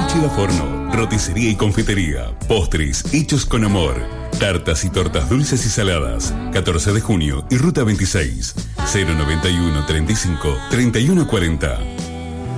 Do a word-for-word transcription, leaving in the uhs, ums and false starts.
Sánchez da Forno, roticería y confitería, postres hechos con amor, tartas y tortas dulces y saladas. catorce de junio y ruta veintiséis, cero noventa y uno treinta y cinco treinta y uno cuarenta.